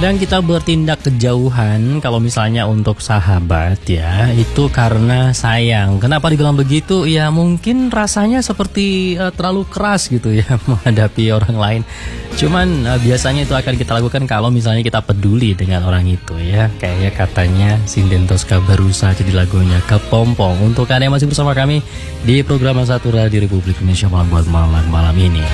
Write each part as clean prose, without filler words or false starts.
Kadang kita bertindak kejauhan kalau misalnya untuk sahabat ya, itu karena sayang. Kenapa dibilang begitu? Ya mungkin rasanya seperti terlalu keras gitu ya menghadapi orang lain. Cuman biasanya itu akan kita lakukan kalau misalnya kita peduli dengan orang itu ya. Kayaknya katanya Sinden Tosca baru saja di lagunya Kepompong. Untuk Anda yang masih bersama kami di program Satu Radio Republik Indonesia malam ini.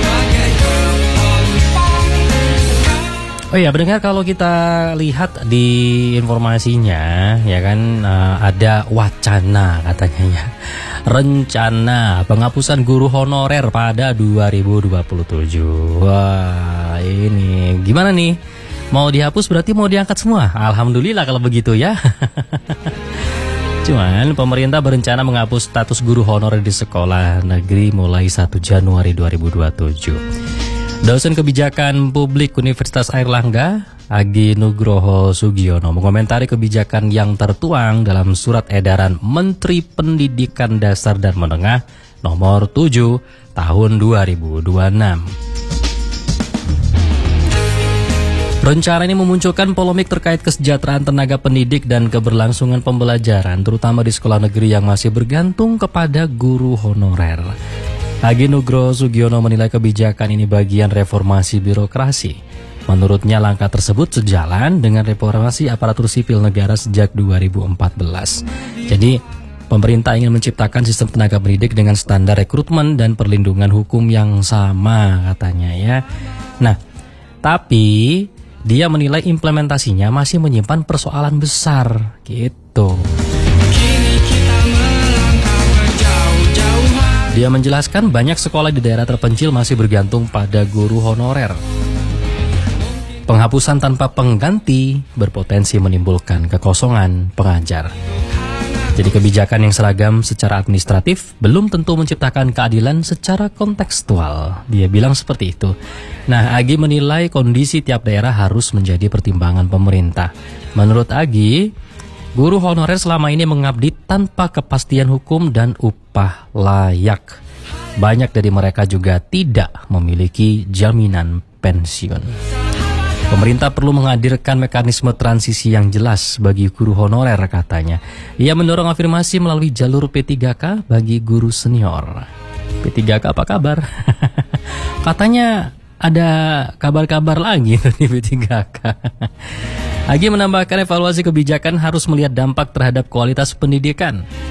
Oh iya, pendengar, kalau kita lihat di informasinya ya kan ada wacana katanya ya, rencana penghapusan guru honorer pada 2027. Wah, ini gimana nih? Mau dihapus berarti mau diangkat semua? Alhamdulillah kalau begitu ya. Cuman pemerintah berencana menghapus status guru honorer di sekolah negeri mulai 1 Januari 2027. Dosen Kebijakan Publik Universitas Airlangga, Agi Nugroho Sugiono, mengomentari kebijakan yang tertuang dalam surat edaran Menteri Pendidikan Dasar dan Menengah nomor 7 tahun 2026. Rencana ini memunculkan polemik terkait kesejahteraan tenaga pendidik dan keberlangsungan pembelajaran, terutama di sekolah negeri yang masih bergantung kepada guru honorer. Agi Nugroho Sugiono menilai kebijakan ini bagian reformasi birokrasi. Menurutnya langkah tersebut sejalan dengan reformasi aparatur sipil negara sejak 2014. Jadi pemerintah ingin menciptakan sistem tenaga pendidik dengan standar rekrutmen dan perlindungan hukum yang sama katanya ya. Nah, tapi dia menilai implementasinya masih menyimpan persoalan besar gitu. Dia menjelaskan banyak sekolah di daerah terpencil masih bergantung pada guru honorer. Penghapusan tanpa pengganti berpotensi menimbulkan kekosongan pengajar. Jadi kebijakan yang seragam secara administratif belum tentu menciptakan keadilan secara kontekstual. Dia bilang seperti itu. Nah, Agi menilai kondisi tiap daerah harus menjadi pertimbangan pemerintah. Menurut Agi, guru honorer selama ini mengabdi tanpa kepastian hukum dan upah layak. Banyak dari mereka juga tidak memiliki jaminan pensiun. Pemerintah perlu menghadirkan mekanisme transisi yang jelas bagi guru honorer katanya. Ia mendorong afirmasi melalui jalur P3K bagi guru senior. P3K apa kabar? Katanya ada kabar-kabar lagi di P3K. Agi menambahkan evaluasi kebijakan harus melihat dampak terhadap kualitas pendidikan.